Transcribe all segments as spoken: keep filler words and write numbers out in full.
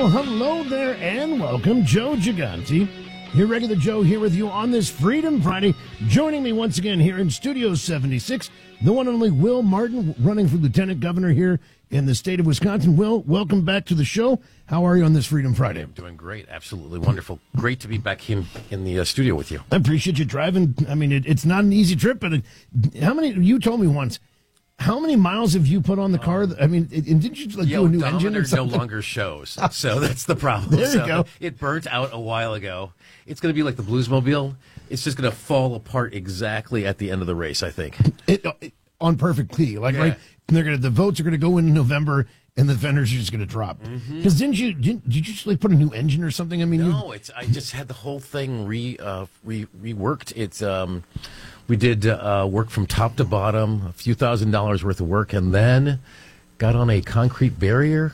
Well, hello there and welcome. Joe Gigante, your regular Joe here with you on this Freedom Friday. Joining me once again here in Studio seventy-six, the one and only Will Martin, running for Lieutenant Governor here in the state of Wisconsin. Will, welcome back to the show. How are you on this Freedom Friday? I'm doing great. Absolutely wonderful. Great to be back in, in the uh, studio with you. I appreciate you driving. I mean, it, it's not an easy trip, but it, how many, you told me once, how many miles have you put on the car? I mean, it, and didn't you like Yo, do a new engine or no something? longer shows, so that's the problem. There you so go. It burnt out a while ago. It's going to be like the Bluesmobile. It's just going to fall apart exactly at the end of the race, I think. It, it, on perfect key, like Yeah. right. They're gonna the votes are gonna go in November, and the fenders are just gonna drop. Because Mm-hmm. didn't you didn't, did you just like put a new engine or something? I mean, you, No, it's. I just had the whole thing re uh, re reworked. It's. Um, we did uh, work from top to bottom, a few thousand dollars worth of work, and then got on a concrete barrier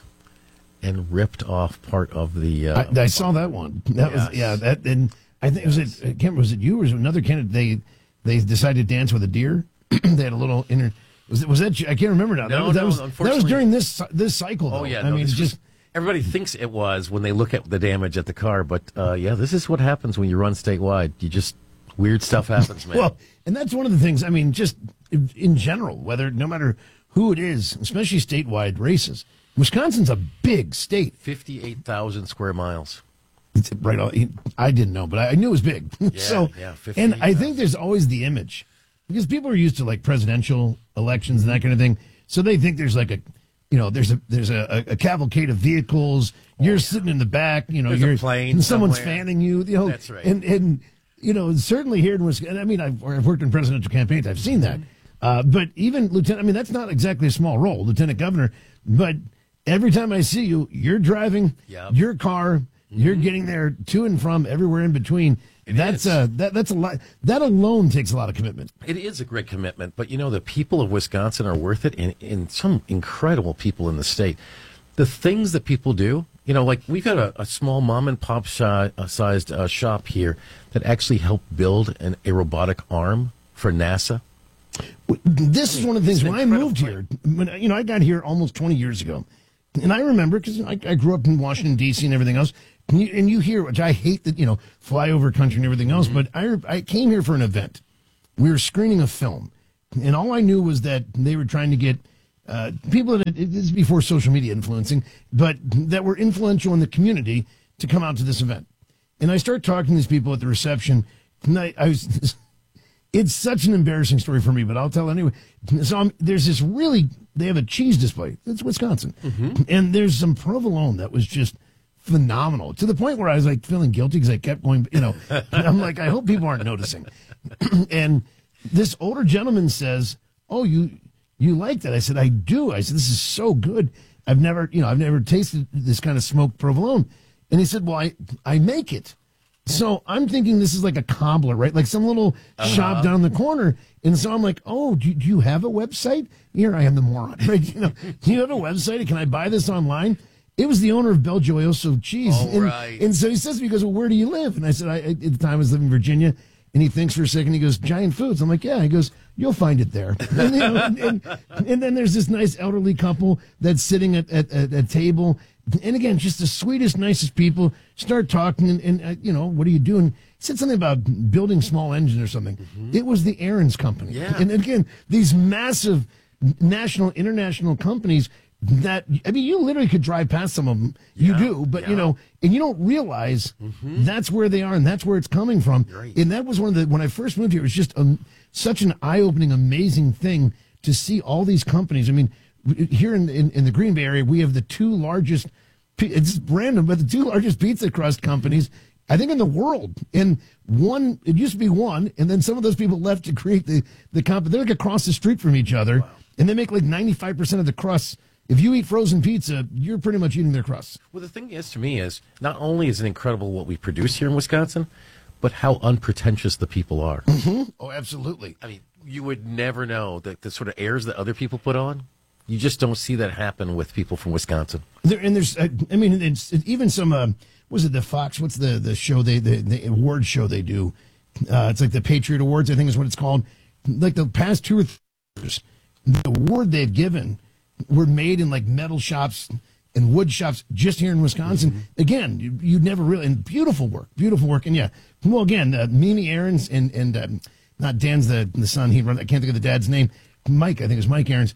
and ripped off part of the. Uh, I, I saw that one. That was Yes. yeah. That and I think was it. I can't remember, was it you or was it another candidate? They they decided to dance with a deer. They had a little inner. Was it, was that? you? I can't remember now. No, that was, no, that was that was unfortunately- during this this cycle. Though. Oh yeah, I no, mean, this it's was- just. everybody thinks it was when they look at the damage at the car, but uh, yeah, this is what happens when you run statewide. You just weird stuff happens, man. Well, and that's one of the things, I mean, just in general, whether no matter who it is, especially statewide races, Wisconsin's a big state. Fifty-eight thousand square miles. It's right. on- I didn't know, but I knew it was big. so, yeah, and I think fifty-eight thousand. there's always the image because people are used to like presidential elections and that kind of thing. So they think there's like a, you know, there's a there's a, a cavalcade of vehicles. You're sitting in the back. You know, There's a you're plane and someone's somewhere. fanning you. You know, That's right. And and you know, certainly here in Wisconsin. I mean, I've, I've worked in presidential campaigns. I've seen that. Uh, but even lieutenant, I mean, that's not exactly a small role, lieutenant governor. But every time I see you, you're driving Yep. your car. You're getting there to and from everywhere in between. It that's is. uh that that's a lot. That alone takes a lot of commitment. It is a great commitment, but you know the people of Wisconsin are worth it, and, and some incredible people in the state. The things that people do, you know, like we've got a, a small mom and pop shi- uh, sized uh, shop here that actually helped build an, a robotic arm for NASA. This is one of the things It's when an I moved incredible here. When you know, I got here almost twenty years ago, and I remember because I, I grew up in Washington D C and everything else. And you, and you hear, which I hate that you know, flyover country and everything else. But I I came here for an event. We were screening a film, and all I knew was that they were trying to get uh, people that this is before social media influencing, but that were influential in the community to come out to this event. And I start talking to these people at the reception, and I, I was. It's such an embarrassing story for me, but I'll tell anyway. So I'm, there's this really, they have a cheese display. It's Wisconsin. And there's some provolone that was just phenomenal to the point where I was like feeling guilty because I kept going, you know, I'm like, I hope people aren't noticing. And this older gentleman says, oh, you, you like that? I said, I do. I said, this is so good. I've never, you know, I've never tasted this kind of smoked provolone. And he said, well, I, I make it. So I'm thinking this is like a cobbler, right? Like some little shop down the corner. And so I'm like, oh, do, do you have a website? Here I am, the moron, right? You know, do you have a website? Can I buy this online? It was the owner of Bel Gioioso Cheese. Oh, and, right. and so he says to me, he goes, well, where do you live? And I said, I, at the time I was living in Virginia. And he thinks for a second, he goes, Giant Foods. I'm like, yeah. He goes, you'll find it there. And, you know, and, and, and then there's this nice elderly couple that's sitting at, at, at a table. And again, just the sweetest, nicest people start talking. And, and uh, you know, what are you doing? He said something about building small engines or something. It was the Aaron's company. Yeah. And again, these massive national, international companies that, I mean, you literally could drive past some of them. You Yeah, do, but you yeah. know, and you don't realize that's where they are and that's where it's coming from. Right. And that was one of the, when I first moved here, it was just um, such an eye-opening, amazing thing to see all these companies. I mean, here in, in, in the Green Bay area, we have the two largest, it's random, but the two largest pizza crust companies, I think, in the world. And one, it used to be one, and then some of those people left to create the, the comp. They're like across the street from each other, Wow. and they make like ninety-five percent of the crusts. If you eat frozen pizza, you're pretty much eating their crusts. Well, the thing is, to me, is not only is it incredible what we produce here in Wisconsin, but how unpretentious the people are. Mm-hmm. Oh, absolutely. I mean, you would never know that the sort of airs that other people put on. You just don't see that happen with people from Wisconsin. There, and there's, uh, I mean, it's it, even some. Uh, was it the Fox? What's the the show they the, the award show they do? Uh, it's like the Patriot Awards, I think is what it's called. Like the past two or three years, the award they've given were made in like metal shops and wood shops just here in Wisconsin. Mm-hmm. Again, you, you'd never really, and beautiful work, beautiful work. And yeah, well, again, uh, Mimi Aarons and, and um, not Dan's the, the son, he run, I can't think of the dad's name, Mike, I think it was Mike Aarons.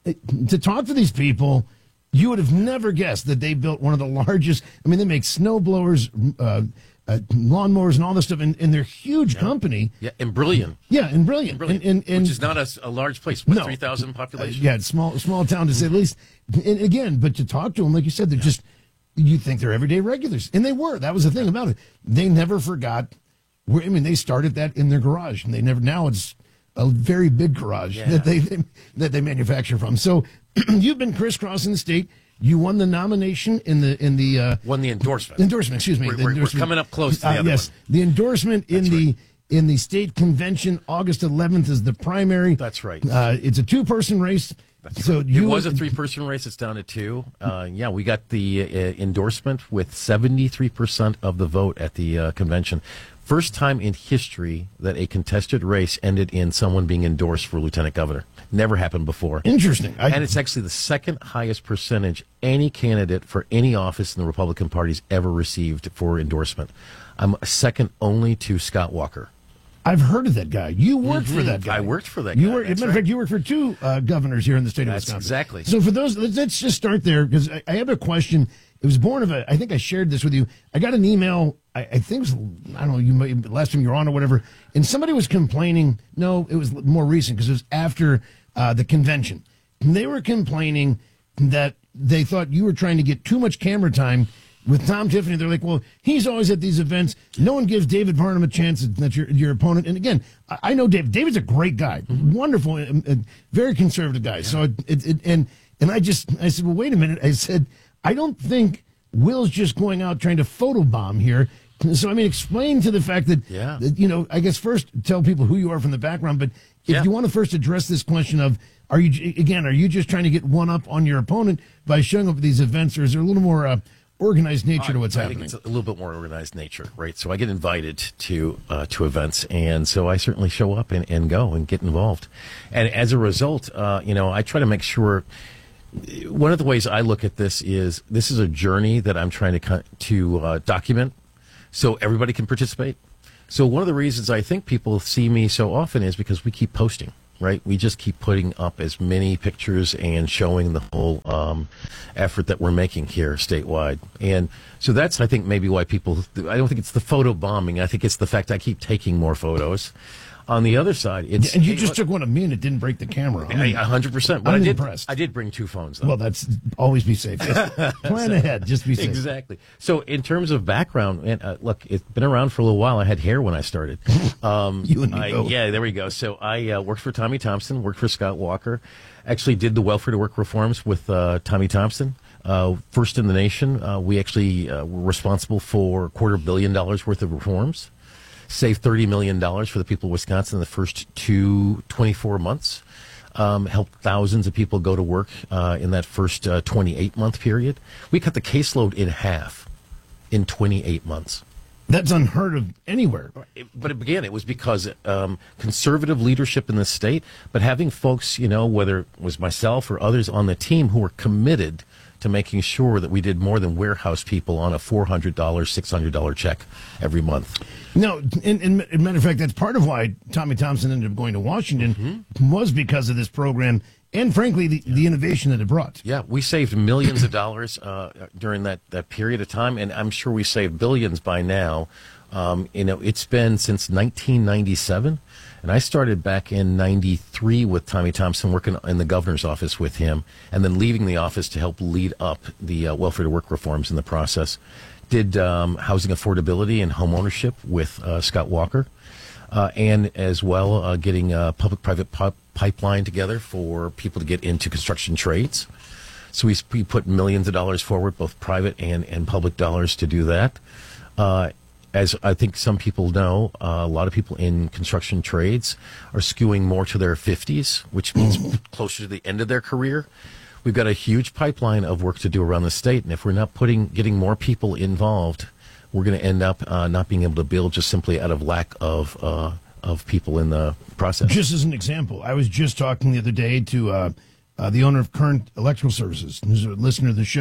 To talk to these people, you would have never guessed that they built one of the largest, I mean, they make snow blowers, uh, uh, lawnmowers and all this stuff, and, and they're a huge yeah. company. Yeah, and Brilliant. Yeah, and Brilliant. And Brilliant and, and, and, which is not a, a large place, what, no, three thousand population? Uh, yeah, small small town to say the least. And again, but to talk to them, like you said, they're yeah. just, you think they're everyday regulars. And they were. That was the thing about it. They never forgot, where, I mean, they started that in their garage, and they never, now it's a very big garage yeah. that they, they that they manufacture from. So you've been crisscrossing the state. You won the nomination in the in the uh, won the endorsement. Endorsement, excuse me. We're, the we're, endorsement. we're coming up close to the uh, other yes, one. the endorsement in That's the right. in the state convention. August eleventh is the primary. That's right. Uh, it's a two person race. That's so right. you, it was a three person race. It's down to two. Uh, yeah, we got the uh, endorsement with seventy three percent of the vote at the uh, convention. First time in history that a contested race ended in someone being endorsed for lieutenant governor. Never happened before. Interesting. I, and it's actually the second highest percentage any candidate for any office in the Republican Party's ever received for endorsement. I'm second only to Scott Walker. I've heard of that guy. You worked mm-hmm. for that guy. I worked for that you guy. Were, as a matter of right. fact, you worked for two uh, governors here in the state That's of Wisconsin. Exactly. So for those, let's, let's just start there, because I, I have a question. It was born of a, I think I shared this with you. I got an email, I, I think it was, I don't know, you might, last time you were on or whatever, and somebody was complaining. No, it was more recent, because it was after uh, the convention. And they were complaining that they thought you were trying to get too much camera time with Tom Tiffany. They're like, well, he's always at these events. No one gives David Varnum a chance. That's your your opponent. And again, I, I know David. David's a great guy, mm-hmm. wonderful, and, and very conservative guy. Yeah. So it, it, it and and I just I said, well, wait a minute. I said, I don't think Will's just going out trying to photobomb here. So I mean, explain to the fact that, yeah. that you know, I guess first tell people who you are from the background, but if yeah. you want to first address this question of, are you again, are you just trying to get one up on your opponent by showing up at these events, or is there a little more uh, organized nature to what's I happening? think it's a little bit more organized nature, right? So I get invited to uh, to events, and so I certainly show up and, and go and get involved. And as a result, uh, you know, I try to make sure. One of the ways I look at this is this is a journey that I'm trying to to uh, document, so everybody can participate. So one of the reasons I think people see me so often is because we keep posting. Right, we just keep putting up as many pictures and showing the whole um, effort that we're making here statewide, and so that's I think maybe why people. I don't think it's the photo bombing. I think it's the fact I keep taking more photos. On the other side, it's and you just took one of me and it didn't break the camera. A hundred percent. But I'm I did. impressed. I did bring two phones, though. Well, that's always be safe. Just plan so, ahead. Just be safe. Exactly. So, in terms of background, and uh, look, it's been around for a little while. I had hair when I started. Um, you and me I, both. Yeah, there we go. So, I uh, worked for Tommy Thompson. Worked for Scott Walker. Actually, did the welfare to work reforms with uh, Tommy Thompson. Uh, first in the nation. Uh, we actually uh, were responsible for a quarter billion dollars worth of reforms. Saved thirty million dollars for the people of Wisconsin in the first two, twenty-four months. Um, helped thousands of people go to work uh, in that first uh, twenty-eight month period. We cut the caseload in half in twenty-eight months. That's unheard of anywhere. But again, it was because um, conservative leadership in the state, but having folks, you know, whether it was myself or others on the team who were committed to making sure that we did more than warehouse people on a four hundred dollars, six hundred dollars check every month. No, and, and, and matter of fact, that's part of why Tommy Thompson ended up going to Washington mm-hmm. was because of this program and, frankly, the, yeah. the innovation that it brought. Yeah, we saved millions of dollars uh, during that, that period of time, and I'm sure we saved billions by now. Um, you know, it's been since nineteen ninety-seven, and I started back in ninety-three with Tommy Thompson, working in the governor's office with him, and then leaving the office to help lead up the uh, welfare to work reforms in the process. Did um, housing affordability and home ownership with uh, Scott Walker, uh, and as well uh, getting a public-private pi- pipeline together for people to get into construction trades. So we, we put millions of dollars forward, both private and, and public dollars to do that. Uh, as I think some people know, uh, a lot of people in construction trades are skewing more to their fifties, which means closer to the end of their career. We've got a huge pipeline of work to do around the state, and if we're not putting getting more people involved, we're going to end up uh, not being able to build just simply out of lack of uh, of people in the process. Just as an example, I was just talking the other day to uh, uh, the owner of Current Electrical Services, who's a listener to the show.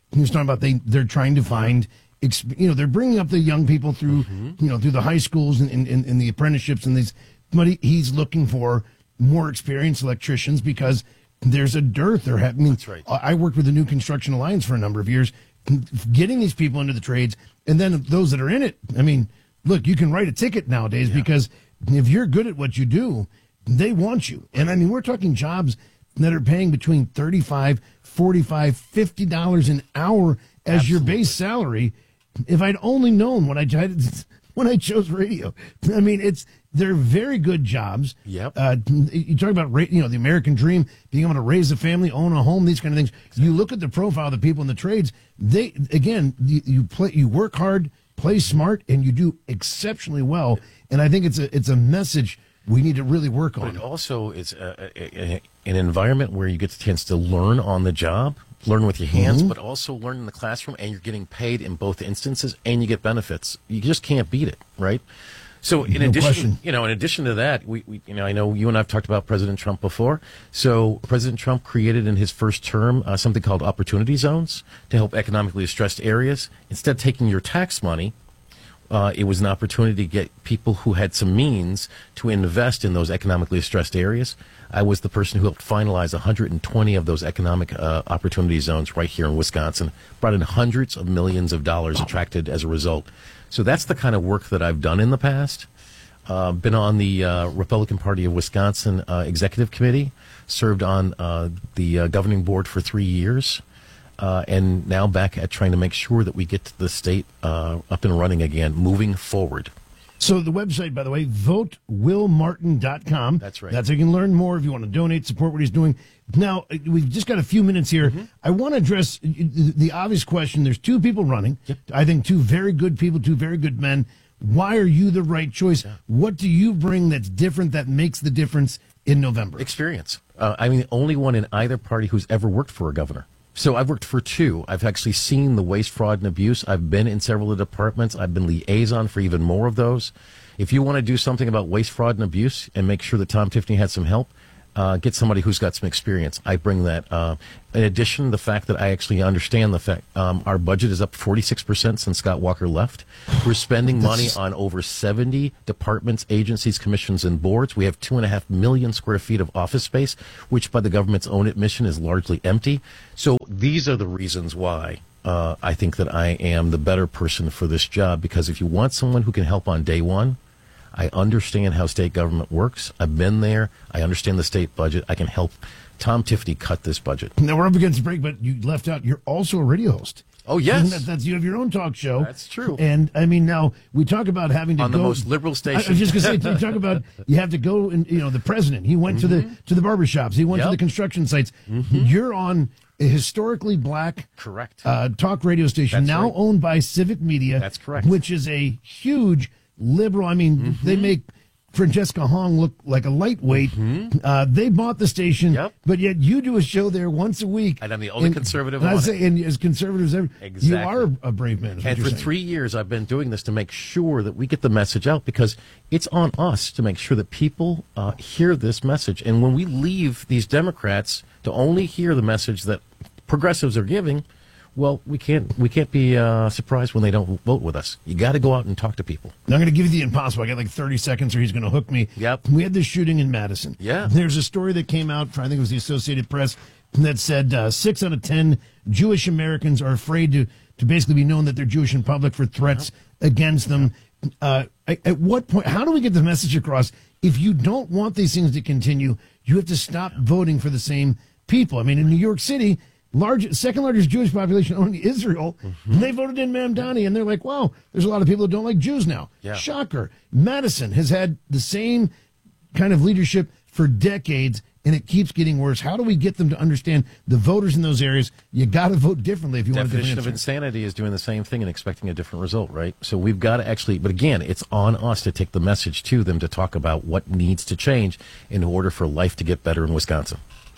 he was talking about they they're trying to find, exp- you know, they're bringing up the young people through, mm-hmm. you know, through the high schools and, and, and the apprenticeships and these, but he, he's looking for more experienced electricians because there's a dearth. There, I mean, That's right. I worked with the New Construction Alliance for a number of years, getting these people into the trades, and then those that are in it. I mean, look, you can write a ticket nowadays yeah. because if you're good at what you do, they want you. And I mean, we're talking jobs that are paying between thirty-five, forty-five, fifty dollars an hour as Absolutely. Your base salary. If I'd only known when I tried, when I chose radio, I mean, it's they're very good jobs. Yep. Uh, you talk about you know the American dream, being able to raise a family, own a home, these kind of things. Exactly. You look at the profile of the people in the trades. They again, you, you play, you work hard, play smart, and you do exceptionally well. And I think it's a it's a message we need to really work on. But it also is a, a, a, an environment where you get the chance to learn on the job, learn with your hands, mm-hmm. but also learn in the classroom, and you're getting paid in both instances, and you get benefits. You just can't beat it, right? So in no addition, question. you know, in addition to that, we, we, you know, I know you and I've talked about President Trump before. So President Trump created in his first term uh, something called opportunity zones to help economically distressed areas. Instead of taking your tax money, Uh, it was an opportunity to get people who had some means to invest in those economically distressed areas. I was the person who helped finalize one hundred twenty of those economic uh, opportunity zones right here in Wisconsin, brought in hundreds of millions of dollars attracted as a result. So that's the kind of work that I've done in the past. Uh, been on the uh, Republican Party of Wisconsin uh, Executive Committee, served on uh, the uh, governing board for three years. Uh, and now back at trying to make sure that we get the state uh, up and running again, moving forward. So the website, by the way, vote will martin dot com. That's right. That's how you can learn more if you want to donate, support what he's doing. Now, we've just got a few minutes here. Mm-hmm. I want to address the obvious question. There's two people running. Yep. I think two very good people, two very good men. Why are you the right choice? Yeah. What do you bring that's different, that makes the difference in November? Experience. Uh, I mean, the only one in either party who's ever worked for a governor. So I've worked for two. I've actually seen the waste, fraud, and abuse. I've been in several of the departments. I've been liaison for even more of those. If you want to do something about waste, fraud, and abuse and make sure that Tom Tiffany had some help, uh, get somebody who's got some experience. I bring that. Uh, in addition, the fact that I actually understand the fact um, our budget is up forty-six percent since Scott Walker left. We're spending money on over seventy departments, agencies, commissions, and boards. We have two and a half million square feet of office space, which by the government's own admission is largely empty. So these are the reasons why uh, I think that I am the better person for this job, because if you want someone who can help on day one, I understand how state government works. I've been there. I understand the state budget. I can help Tom Tiffany cut this budget. Now, we're up against the break, but you left out, you're also a radio host. Oh, yes. That, that's, you have your own talk show. That's true. And, I mean, now, we talk about having to on go... On the most liberal station. I, I was just going to say, you talk about, you have to go, and you know, the president, he went mm-hmm. to the to the barbershops, he went yep. to the construction sites. Mm-hmm. You're on a historically black correct uh, talk radio station, that's now right. owned by Civic Media. That's correct. Which is a huge liberal, I mean, mm-hmm. they make Francesca Hong look like a lightweight. Mm-hmm. Uh, they bought the station, yep. but yet you do a show there once a week. And I'm the only and, conservative and on I say, it. And as conservatives, ever, exactly. you are a brave man. And for saying. three years, I've been doing this to make sure that we get the message out, because it's on us to make sure that people uh, hear this message. And when we leave these Democrats to only hear the message that progressives are giving, well, we can't we can't be uh, surprised when they don't vote with us. You got to go out and talk to people. Now, I'm going to give you the impossible. I got like thirty seconds, or he's going to hook me. Yep. We had this shooting in Madison. Yeah. There's a story that came out, I think it was the Associated Press, that said uh, six out of ten Jewish Americans are afraid to, to basically be known that they're Jewish in public for threats yep. against them. Uh, at what point, how do we get the message across? If you don't want these things to continue, you have to stop voting for the same people. I mean, in New York City, large, second largest Jewish population only Israel, mm-hmm. and they voted in Mamdani, and they're like, wow, there's a lot of people that don't like Jews now. Yeah. Shocker. Madison has had the same kind of leadership for decades, and it keeps getting worse. How do we get them to understand, the voters in those areas, you got to vote differently if you want to Definition of insanity is doing the same thing and expecting a different result, right? So we've got to actually, but again, it's on us to take the message to them to talk about what needs to change in order for life to get better in Wisconsin.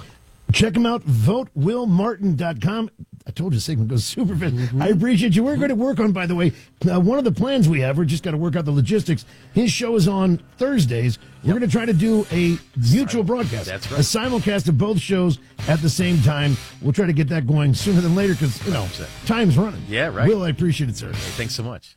Check them out, vote will martin dot com. I told you the segment goes super fast. Mm-hmm. I appreciate you. We're going to work on, by the way, uh, one of the plans we have. We're just got to work out the logistics. His show is on Thursdays. We're going to try to do a mutual broadcast. That's right. A simulcast of both shows at the same time. We'll try to get that going sooner than later because, you know, time's running. Yeah, right. Will, I appreciate it, sir. Hey, thanks so much.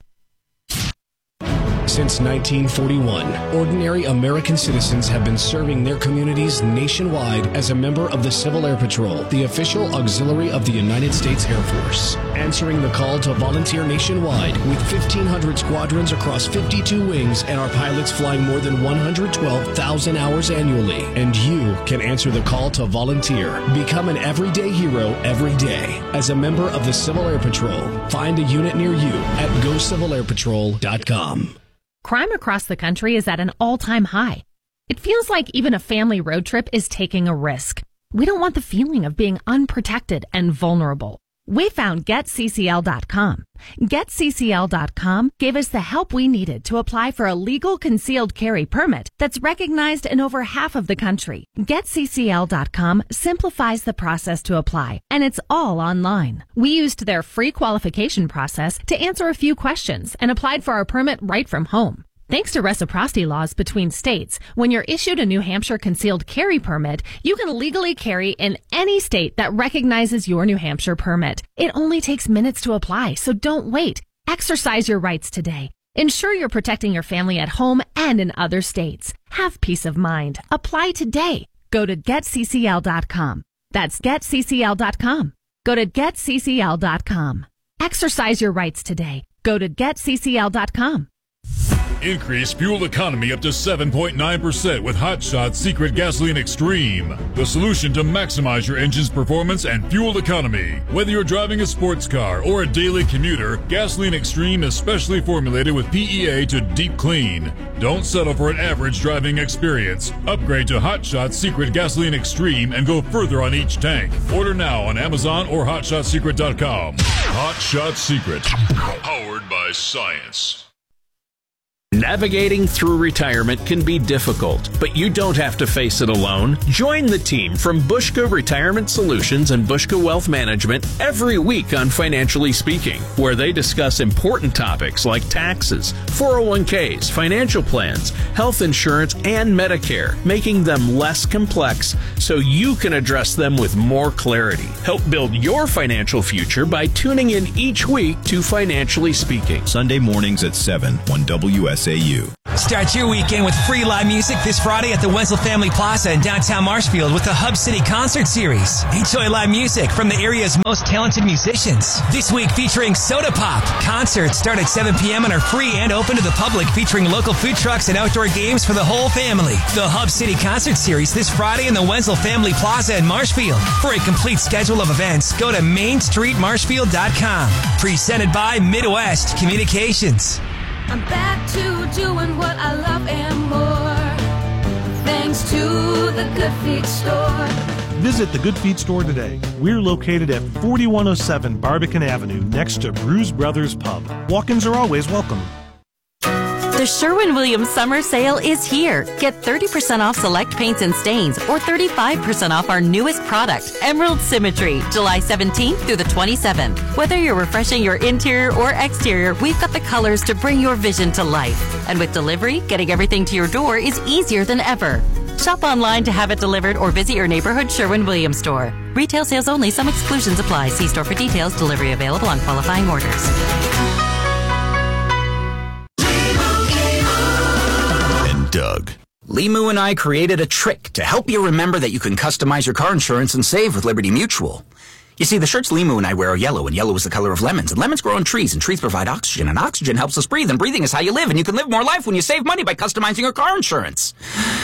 Since nineteen forty-one, ordinary American citizens have been serving their communities nationwide as a member of the Civil Air Patrol, the official auxiliary of the United States Air Force. Answering the call to volunteer nationwide with fifteen hundred squadrons across fifty-two wings and our pilots flying more than one hundred twelve thousand hours annually. And you can answer the call to volunteer. Become an everyday hero every day as a member of the Civil Air Patrol. Find a unit near you at go civil air patrol dot com. Crime across the country is at an all-time high. It feels like even a family road trip is taking a risk. We don't want the feeling of being unprotected and vulnerable. We found get c c l dot com. get c c l dot com gave us the help we needed to apply for a legal concealed carry permit that's recognized in over half of the country. get c c l dot com simplifies the process to apply, and it's all online. We used their free qualification process to answer a few questions and applied for our permit right from home. Thanks to reciprocity laws between states, when you're issued a New Hampshire concealed carry permit, you can legally carry in any state that recognizes your New Hampshire permit. It only takes minutes to apply, so don't wait. Exercise your rights today. Ensure you're protecting your family at home and in other states. Have peace of mind. Apply today. Go to get c c l dot com. That's get c c l dot com. Go to get c c l dot com. Exercise your rights today. Go to get c c l dot com. Increase fuel economy up to seven point nine percent with Hot Shot Secret Gasoline Extreme. The solution to maximize your engine's performance and fuel economy. Whether you're driving a sports car or a daily commuter, Gasoline Extreme is specially formulated with P E A to deep clean. Don't settle for an average driving experience. Upgrade to Hot Shot Secret Gasoline Extreme and go further on each tank. Order now on Amazon or hot shot secret dot com. Hot Shot Secret. Powered by science. Navigating through retirement can be difficult, but you don't have to face it alone. Join the team from Bushka Retirement Solutions and Bushka Wealth Management every week on Financially Speaking, where they discuss important topics like taxes, four oh one k's, financial plans, health insurance, and Medicare, making them less complex so you can address them with more clarity. Help build your financial future by tuning in each week to Financially Speaking. Sunday mornings at seven on W S A U. Start your weekend with free live music this Friday at the Wenzel Family Plaza in downtown Marshfield with the Hub City Concert Series. Enjoy live music from the area's most talented musicians. This week featuring Soda Pop. Concerts start at seven p.m. and are free and open to the public, featuring local food trucks and outdoor games for the whole family. The Hub City Concert Series this Friday in the Wenzel Family Plaza in Marshfield. For a complete schedule of events, go to main street marshfield dot com. Presented by Midwest Communications. I'm back to doing what I love and more, thanks to the Good Feet Store. Visit the Good Feet Store today. We're located at forty-one oh seven Barbican Avenue, next to Brews Brothers Pub. Walk-ins are always welcome. The Sherwin-Williams Summer Sale is here. Get thirty percent off select paints and stains or thirty-five percent off our newest product, Emerald Symmetry, July seventeenth through the twenty-seventh. Whether you're refreshing your interior or exterior, we've got the colors to bring your vision to life. And with delivery, getting everything to your door is easier than ever. Shop online to have it delivered or visit your neighborhood Sherwin-Williams store. Retail sales only. Some exclusions apply. See store for details. Delivery available on qualifying orders. Doug. Limu and I created a trick to help you remember that you can customize your car insurance and save with Liberty Mutual. You see, the shirts Limu and I wear are yellow, and yellow is the color of lemons, and lemons grow on trees, and trees provide oxygen, and oxygen helps us breathe, and breathing is how you live, and you can live more life when you save money by customizing your car insurance.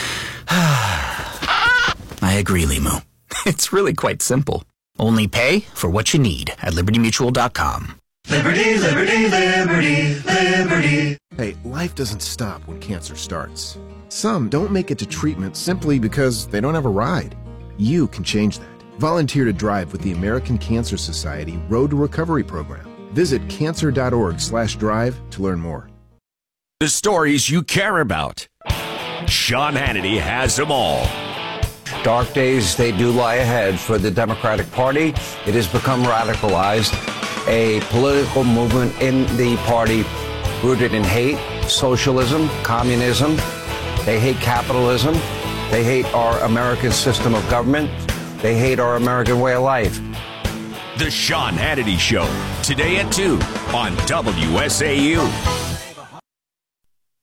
I agree, Limu. It's really quite simple. Only pay for what you need at liberty mutual dot com. Liberty, liberty, liberty, liberty. Hey, life doesn't stop when cancer starts. Some don't make it to treatment simply because they don't have a ride. You can change that. Volunteer to drive with the American Cancer Society Road to Recovery program. Visit cancer dot org slash drive to learn more. The stories you care about. Sean Hannity has them all. Dark days, they do lie ahead for the Democratic Party. It has become radicalized, a political movement in the party rooted in hate, socialism, communism. They hate capitalism. They hate our American system of government. They hate our American way of life. The Sean Hannity Show, today at two on W S A U.